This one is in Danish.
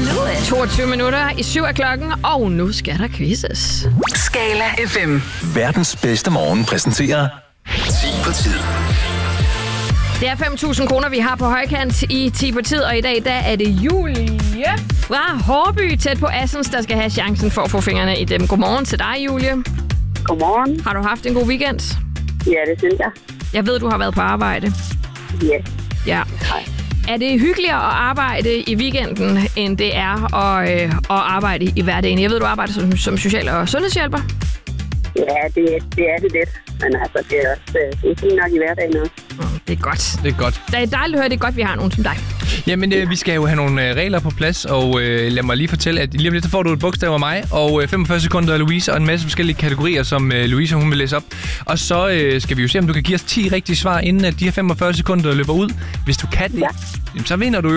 know it. 22 minutter i 7 af klokken, og nu skal der quizzes. Skala FM. Verdens bedste morgen præsenterer 10 på tid. Det er 5.000 kroner, vi har på højkant i 10 på tid, og i dag der er det Julie fra Hårby, tæt på Assens, der skal have chancen for at få fingrene i dem. Godmorgen til dig, Julie. Godmorgen. Har du haft en god weekend? Ja, det synes jeg. Jeg ved, du har været på arbejde. Yes. Ja. Hej. Er det hyggeligere at arbejde i weekenden, end det er at arbejde i hverdagen? Jeg ved, du arbejder som social- og sundhedshjælper. Ja, det er det lidt. Men altså, det er fint nok i hverdagen også. Det er godt. Det er godt. Det er dejligt at høre, det er godt, vi har nogen som dig. Jamen, vi skal jo have nogle regler på plads, og lad mig lige fortælle, at lige om lidt, så får du et bogstav af mig, og 45 sekunder af Louise, og en masse forskellige kategorier, som Louise hun vil læse op. Og så skal vi jo se, om du kan give os 10 rigtige svar, inden at de her 45 sekunder løber ud. Hvis du kan det, så vinder du jo.